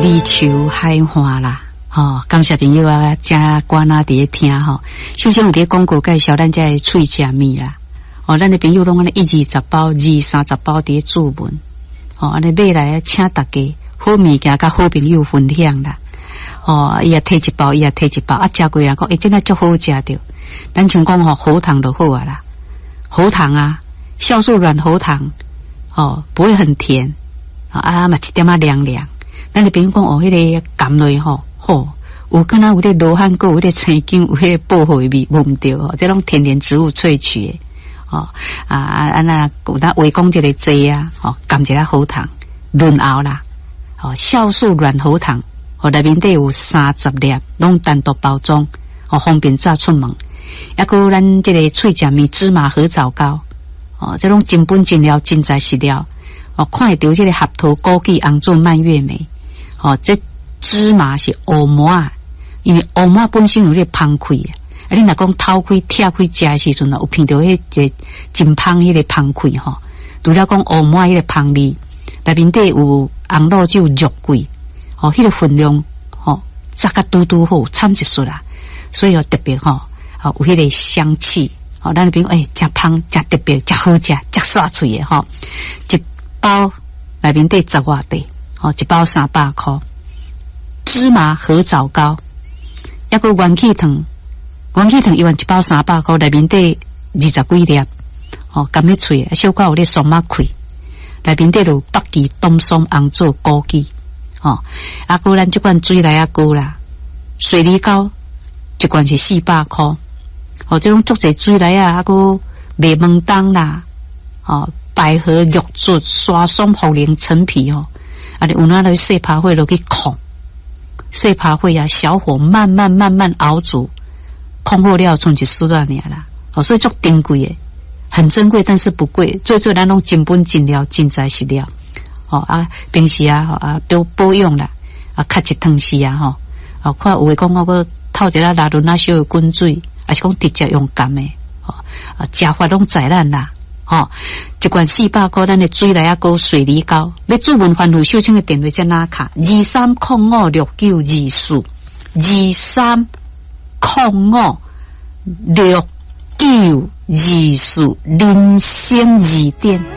离愁海花啦，感谢朋友啊，加关啊伫听吼。首先有伫广告介绍咱这脆食面啦，咱的朋友拢安尼120包、230包伫注文，安尼买来请大家好物件甲好朋友分享啦。伊也摕一包，伊也摕一包，食过人讲，真的足好食着。咱像讲喉糖就好啊啦，喉糖啊，酵素软喉糖，不会很甜，嘛一点凉凉。咱的朋友讲迄个甘类好，有可能有咧罗汉果，有咧青椒，有迄个薄荷味，闻唔到这种天然植物萃取的，那有咱围讲这个剂啊，甘一下喉糖润喉啦，酵素软喉糖，内面底有30粒，拢单独包装，方便早出门。还有咱这个脆食面芝麻合枣糕，这种真本真料真材实料，看会到这个合桃、枸杞、红枣、蔓越莓。这芝麻是乌麻啊，因为乌麻本身有咧芳气啊。你若讲透开、拆开食的时阵有闻到迄个真芳迄个芳气吼。除了讲乌麻迄个芳味，内面底有红露酒、肉桂，迄个分量炸甲嘟嘟好，惨一撮啦。所以特别有迄个香气，咱那边真芳、真特别、真好食、真刷嘴的一包内面底10外块。一包300块，芝麻合枣糕，还有元气糖，一碗一包300块，内面底20几粒，甘迄脆，小可有咧松麻气，内面底有北芪、冬松、红枣、枸杞，还有咱这款水来糕啦，水梨糕一罐是400块，这种足侪水来还有麦门冬啦，百合、玉竹、沙松、茯苓、陈皮有哪来细扒火落去控，细扒火啊，小火慢慢熬煮，控好了剩一丝啊尔啦，所以足珍贵的，很珍贵，但是不贵，最咱拢真本真料，真材实料，平时都保养啦，较一汤时看有诶讲个透一下拉轮小的滚水，还是讲直接用甘的，食法拢在咱啦。一罐400块，咱的水来糕、水梨糕，要注文欢富秀清的电话在哪卡？23056924 23056924人生2店。